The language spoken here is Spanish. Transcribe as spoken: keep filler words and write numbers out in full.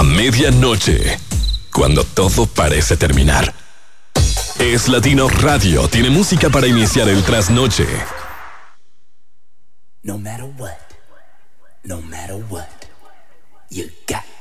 A medianoche, cuando todo parece terminar. Es Latino Radio, tiene música para iniciar el trasnoche. No matter what, no matter what, you got